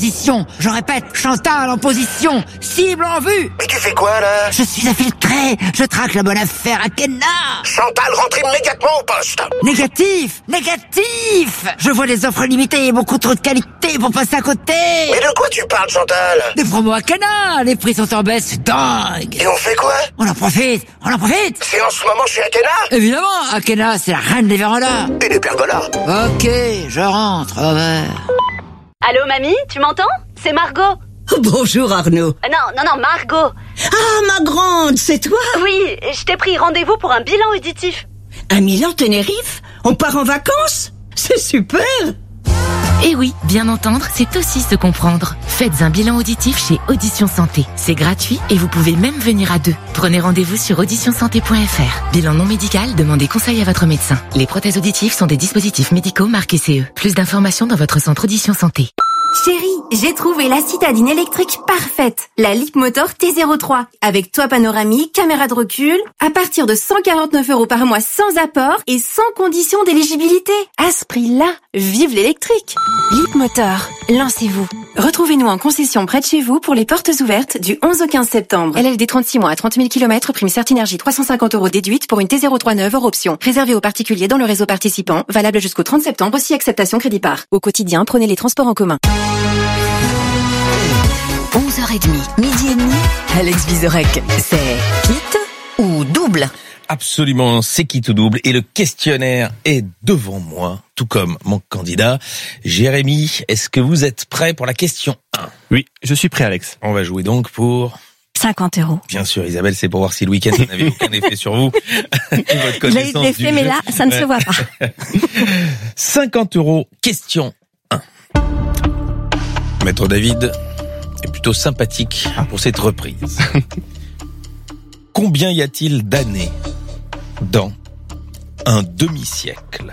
position. Je répète, Chantal en position. Cible en vue. Mais tu fais quoi, là? Je suis infiltré. Je traque la bonne affaire à Kenna. Chantal, rentre immédiatement au poste. Négatif. Je vois des offres limitées et beaucoup trop de qualité pour passer à côté. Mais de quoi tu parles, Chantal? Des promos à Kenna. Les prix sont en baisse, c'est dingue. Et on fait quoi? On en profite. C'est en ce moment chez Akena? Évidemment, Akena, c'est la reine des vérandas. Et des pergolas. Ok, je rentre, over. Allô, mamie, tu m'entends? C'est Margot. Bonjour Arnaud. Non, Margot. Ah, ma grande, c'est toi? Oui, je t'ai pris rendez-vous pour un bilan auditif. À Milan-Tenerife? On part en vacances? C'est super! Et oui, bien entendre, c'est aussi se comprendre. Faites un bilan auditif chez Audition Santé. C'est gratuit et vous pouvez même venir à deux. Prenez rendez-vous sur auditionsanté.fr. Bilan non médical, demandez conseil à votre médecin. Les prothèses auditives sont des dispositifs médicaux marqués CE. Plus d'informations dans votre centre Audition Santé. Chérie, j'ai trouvé la citadine électrique parfaite, la Leapmotor T03, avec toit panoramique, caméra de recul, à partir de 149 € par mois sans apport et sans condition d'éligibilité. À ce prix-là, vive l'électrique. Leapmotor, lancez-vous. Retrouvez-nous en concession près de chez vous pour les portes ouvertes du 11 au 15 septembre. LLD 36 mois à 30 000 km, prime Certinergie 350 € déduite pour une T03 neuve hors option. Réservé aux particuliers dans le réseau participant, valable jusqu'au 30 septembre, aussi acceptation crédit par. Au quotidien, prenez les transports en commun. 11h30, midi et demi, Alex Vizorek, c'est quitte ou double? Absolument, c'est quitte ou double, et le questionnaire est devant moi, tout comme mon candidat. Jérémy, est-ce que vous êtes prêt pour la question 1? Oui, je suis prêt, Alex. On va jouer donc pour 50 €. Bien sûr, Isabelle, c'est pour voir si le week-end n'avait aucun effet sur vous. Votre connaissance J'ai eu l'effet, mais là, ça ne se voit pas. 50 €, question 1. Maître David est plutôt sympathique pour cette reprise. Combien y a-t-il d'années dans un demi-siècle?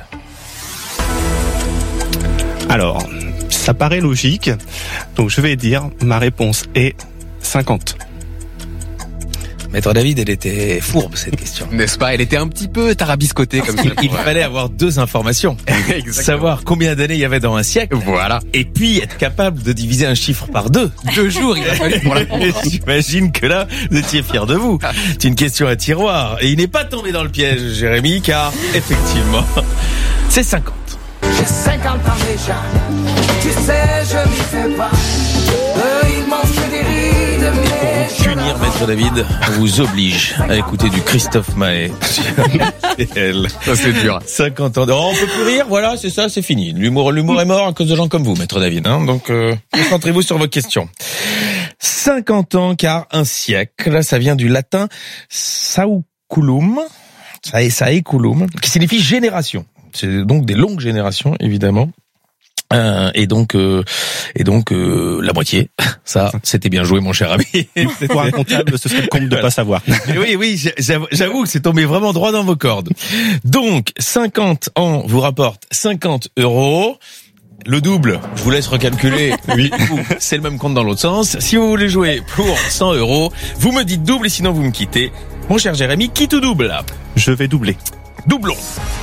Alors, ça paraît logique, donc je vais dire, ma réponse est 50. Maître David, elle était fourbe, cette question. N'est-ce pas? Elle était un petit peu tarabiscotée comme ça. Il fallait avoir deux informations. Savoir combien d'années il y avait dans un siècle. Voilà. Et puis être capable de diviser un chiffre par 2. 2 jours, il a fallu pour la comprendre. J'imagine que là, vous étiez fiers de vous. C'est une question à tiroir. Et il n'est pas tombé dans le piège, Jérémy, car effectivement, c'est 50. J'ai 50 ans déjà. Tu sais, je m'y fais pas. Ils mangent que des rides, mais... Pour vous punir, Maître David, on vous oblige à écouter du Christophe Maé sur RTL. Ça, c'est dur. 50 ans. Oh, on peut plus rire, voilà, c'est ça, c'est fini. L'humour est mort à cause de gens comme vous, Maître David. Hein. Donc, concentrez-vous sur vos questions. 50 ans, car un siècle, ça vient du latin saeculum, saeculum, qui signifie génération. C'est donc des longues générations, évidemment. Et donc la moitié. Ça, c'était bien joué, mon cher ami. Pour un comptable, ce serait le compte de pas savoir. Oui, j'avoue que c'est tombé vraiment droit dans vos cordes. Donc, 50 ans vous rapporte 50 €. Le double, je vous laisse recalculer. Oui, c'est le même compte dans l'autre sens. Si vous voulez jouer pour 100 €, vous me dites double et sinon vous me quittez. Mon cher Jérémy, quitte ou double là? Je vais doubler. Doublons.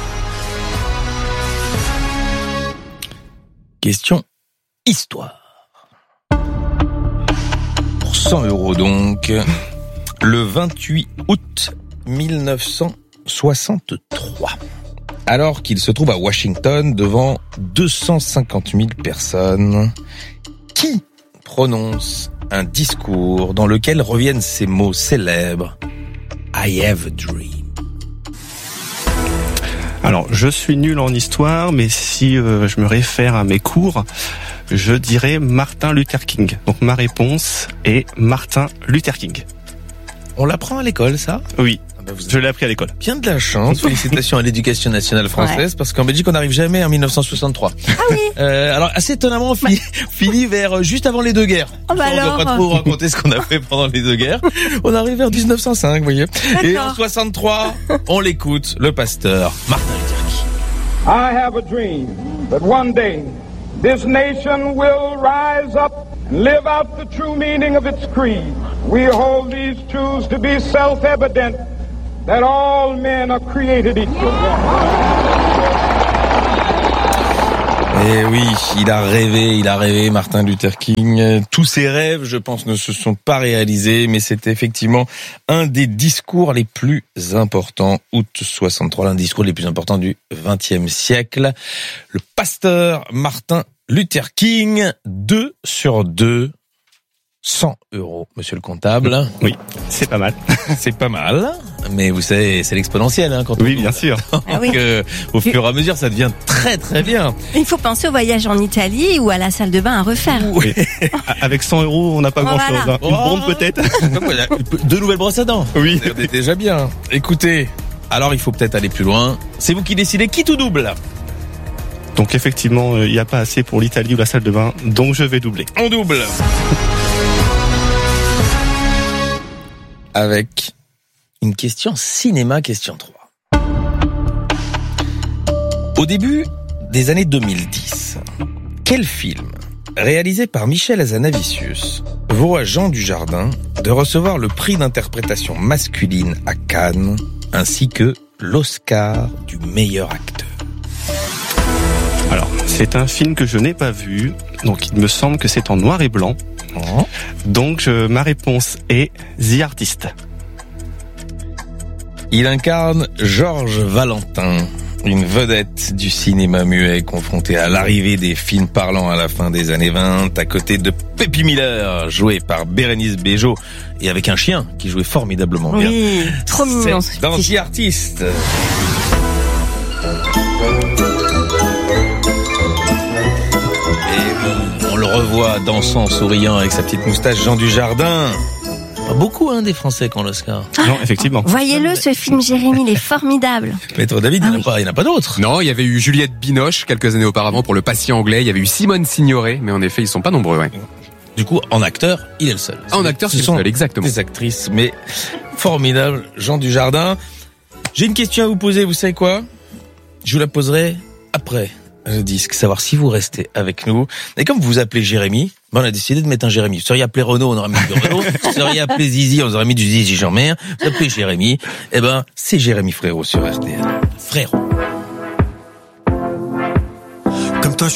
Question histoire. Pour 100 € donc, le 28 août 1963, alors qu'il se trouve à Washington devant 250 000 personnes, qui prononce un discours dans lequel reviennent ces mots célèbres « I have a dream ». Alors, je suis nul en histoire, mais si je me réfère à mes cours, je dirais Martin Luther King. Donc ma réponse est Martin Luther King. On l'apprend à l'école, ça? Oui. Je l'ai appris à l'école. Bien de la chance. Félicitations à l'éducation nationale française, parce qu'en Belgique, on n'arrive jamais en 1963. Ah oui. Alors, assez étonnamment, on finit vers juste avant les deux guerres. Oh bah on ne va pas trop raconter ce qu'on a fait pendant les deux guerres. On arrive vers 1905, vous voyez. Et en 63, on l'écoute, le pasteur Martin Luther King. I have a dream that one day this nation will rise up and live out the true meaning of its creed. We hold these truths to be self-evident, that all men are created equal. Et oui, il a rêvé, Martin Luther King. Tous ses rêves, je pense, ne se sont pas réalisés, mais c'était effectivement un des discours les plus importants, août 63, l'un des discours les plus importants du XXe siècle. Le pasteur Martin Luther King, 2 sur 2. 100 €, monsieur le comptable. Oui, c'est pas mal. C'est pas mal, mais vous savez, c'est l'exponentiel quand on Oui, bien sûr. Ah oui. Au fur et à mesure, ça devient très très bien. Il faut penser au voyage en Italie ou à la salle de bain à refaire. Oui. Avec 100 €, on n'a pas grand-chose. Voilà. Hein. Une bombe peut-être. 2 nouvelles brosses à dents. Oui. C'est déjà bien. Écoutez, alors il faut peut-être aller plus loin. C'est vous qui décidez, quitte ou double? Donc effectivement, il n'y a pas assez pour l'Italie ou la salle de bain, donc je vais doubler. On double. Avec une question cinéma, question 3. Au début des années 2010, quel film, réalisé par Michel Hazanavicius, vaut à Jean Dujardin de recevoir le prix d'interprétation masculine à Cannes, ainsi que l'Oscar du meilleur acteur? Alors, c'est un film que je n'ai pas vu, donc il me semble que c'est en noir et blanc. Donc ma réponse est The Artist. Il incarne Georges Valentin, une vedette du cinéma muet confrontée à l'arrivée des films parlants à la fin des années 20, à côté de Peppy Miller, joué par Bérénice Bejo, et avec un chien qui jouait formidablement bien. Oui, trop mignon. C'est dans The Artist. On le revoit dansant, souriant avec sa petite moustache, Jean Dujardin. Beaucoup des Français qui ont l'Oscar. Non, effectivement. Voyez-le, ce film, Jérémy, il est formidable. Maître David, il n'y en a pas d'autres. Non, il y avait eu Juliette Binoche quelques années auparavant pour Le Patient anglais. Il y avait eu Simone Signoret, mais en effet, ils sont pas nombreux. Ouais. Du coup, en acteur, il est le seul. En acteur, c'est le seul, exactement. Des actrices, mais formidable, Jean Dujardin. J'ai une question à vous poser, vous savez quoi? Je vous la poserai après le disque, savoir si vous restez avec nous. Et comme vous vous appelez Jérémy, on a décidé de mettre un Jérémy. Vous seriez appelé Renaud, on aurait mis du Renaud. Vous seriez appelé Zizi, on aurait mis du Zizi Jean-Mer. Vous appelez Jérémy, c'est Jérémy Frérot sur RTL. Frérot.